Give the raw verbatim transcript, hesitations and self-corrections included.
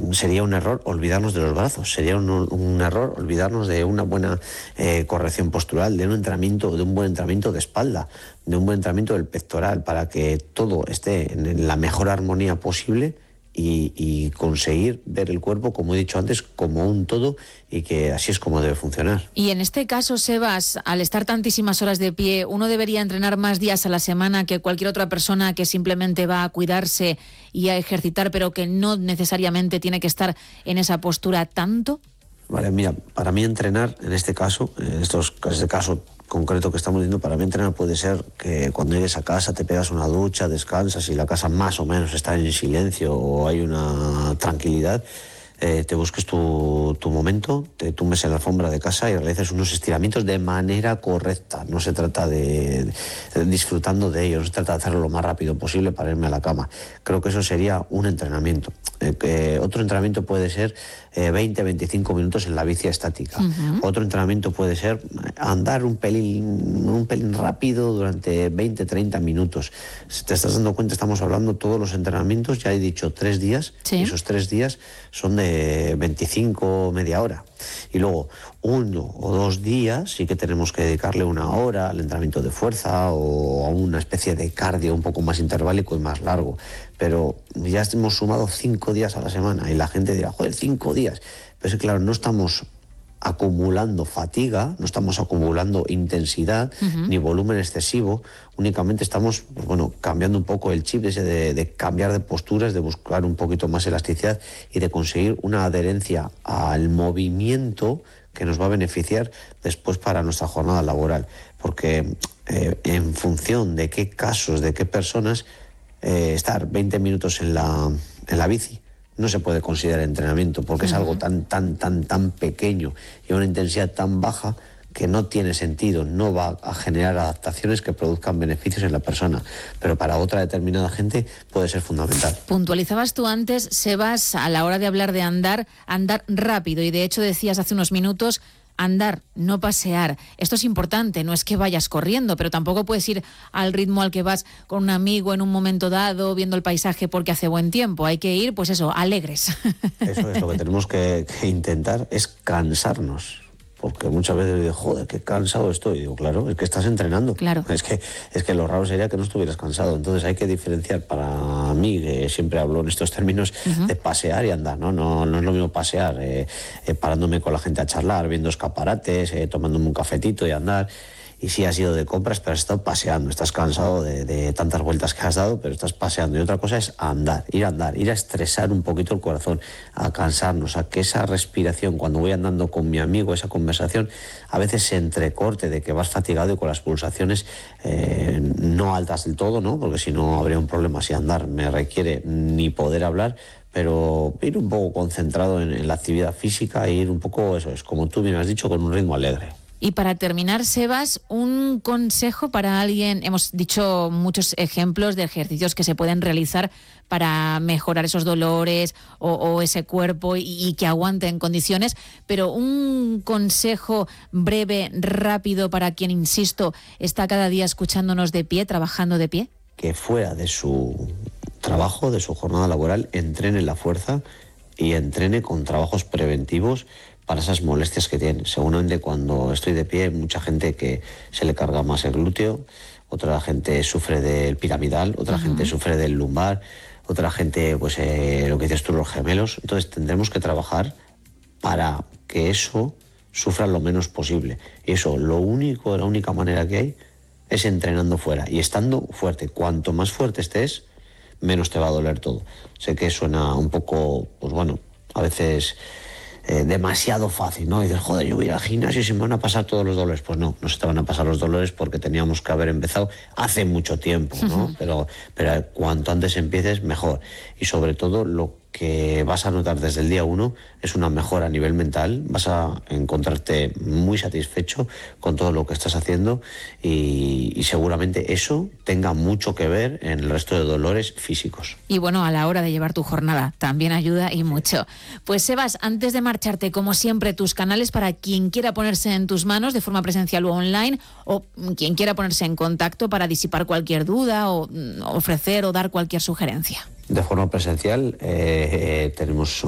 sería un error olvidarnos de los brazos, sería un, un error olvidarnos de una buena eh, corrección postural, de un entrenamiento, de un buen entrenamiento de espalda, de un buen entrenamiento del pectoral, para que todo esté en la mejor armonía posible y, y conseguir ver el cuerpo, como he dicho antes, como un todo, y que así es como debe funcionar. Y en este caso, Sebas, al estar tantísimas horas de pie, ¿uno debería entrenar más días a la semana que cualquier otra persona que simplemente va a cuidarse y a ejercitar, pero que no necesariamente tiene que estar en esa postura tanto? Vale, mira, para mí entrenar, en este caso, en estos, en este caso concreto que estamos viendo, para mí entrenar puede ser que cuando llegues a casa te pegas una ducha, descansas y la casa más o menos está en silencio o hay una tranquilidad, eh, te busques tu, tu momento, te tumbes en la alfombra de casa y realices unos estiramientos de manera correcta. No se trata de, de disfrutando de ellos, no se trata de hacerlo lo más rápido posible para irme a la cama. Creo que eso sería un entrenamiento. Eh, que otro entrenamiento puede ser eh, veinte a veinticinco minutos en la bici estática. Uh-huh. Otro entrenamiento puede ser andar un pelín, un pelín rápido durante veinte a treinta minutos. Si te estás dando cuenta, estamos hablando todos los entrenamientos, ya he dicho tres días, ¿sí? Y esos tres días son de veinticinco, media hora. Y luego uno o dos días sí que tenemos que dedicarle una hora al entrenamiento de fuerza o a una especie de cardio un poco más interválico y más largo. Pero ya hemos sumado cinco días a la semana y la gente dirá, joder, cinco días. Pero es que, claro, no estamos acumulando fatiga, no estamos acumulando intensidad, uh-huh, ni volumen excesivo, únicamente estamos, pues bueno, cambiando un poco el chip ese de, de cambiar de posturas, de buscar un poquito más elasticidad y de conseguir una adherencia al movimiento que nos va a beneficiar después para nuestra jornada laboral. Porque eh, en función de qué casos, de qué personas, eh, estar veinte minutos en la, en la bici no se puede considerar entrenamiento, porque uh-huh, es algo tan, tan, tan, tan pequeño y a una intensidad tan baja que no tiene sentido, no va a generar adaptaciones que produzcan beneficios en la persona, pero para otra determinada gente puede ser fundamental. Puntualizabas tú antes, Sebas, a la hora de hablar de andar, andar rápido, y de hecho decías hace unos minutos, andar, no pasear. Esto es importante, no es que vayas corriendo, pero tampoco puedes ir al ritmo al que vas con un amigo en un momento dado, viendo el paisaje porque hace buen tiempo. Hay que ir, pues eso, alegres. Eso es lo que tenemos que, que intentar, es cansarnos. Porque muchas veces digo, joder, qué cansado estoy. Y digo, claro, es que estás entrenando. Claro. Es que, es que lo raro sería que no estuvieras cansado. Entonces hay que diferenciar, para mí, que siempre hablo en estos términos, uh-huh, de pasear y andar, ¿no? No, no es lo mismo pasear eh, eh, parándome con la gente a charlar, viendo escaparates, eh, tomándome un cafetito y andar. Y sí, has ido de compras, pero has estado paseando. Estás cansado de, de tantas vueltas que has dado, pero estás paseando. Y otra cosa es andar, ir a andar, ir a estresar un poquito el corazón, a cansarnos, a que esa respiración, cuando voy andando con mi amigo, esa conversación, a veces se entrecorte de que vas fatigado y con las pulsaciones eh, no altas del todo, ¿no? Porque si no habría un problema. Si andar me requiere ni poder hablar, pero ir un poco concentrado en, en la actividad física e ir un poco, eso es, como tú bien has dicho, con un ritmo alegre. Y para terminar, Sebas, un consejo para alguien, hemos dicho muchos ejemplos de ejercicios que se pueden realizar para mejorar esos dolores o, o ese cuerpo y, y que aguante en condiciones, pero un consejo breve, rápido para quien, insisto, está cada día escuchándonos de pie, trabajando de pie. Que fuera de su trabajo, de su jornada laboral, entrene la fuerza y entrene con trabajos preventivos para esas molestias que tiene. Seguramente cuando estoy de pie hay mucha gente que se le carga más el glúteo, otra gente sufre del piramidal, otra uh-huh, gente sufre del lumbar, otra gente, pues eh, lo que dices tú, los gemelos. Entonces tendremos que trabajar para que eso sufra lo menos posible. Y eso, lo único, la única manera que hay es entrenando fuera y estando fuerte. Cuanto más fuerte estés, menos te va a doler todo. Sé que suena un poco, pues bueno, a veces Eh, demasiado fácil, ¿no? Y dices, joder, yo voy a ir al gimnasio y se me van a pasar todos los dolores. Pues no, no se te van a pasar los dolores porque teníamos que haber empezado hace mucho tiempo, ¿no? Uh-huh. Pero, pero cuanto antes empieces, mejor. Y sobre todo, lo que vas a notar desde el día uno es una mejora a nivel mental. Vas a encontrarte muy satisfecho con todo lo que estás haciendo y, y seguramente eso tenga mucho que ver en el resto de dolores físicos. Y bueno, a la hora de llevar tu jornada también ayuda y mucho. Pues Sebas, antes de marcharte, como siempre, tus canales para quien quiera ponerse en tus manos de forma presencial o online, o quien quiera ponerse en contacto para disipar cualquier duda o ofrecer o dar cualquier sugerencia. De forma presencial eh, eh, tenemos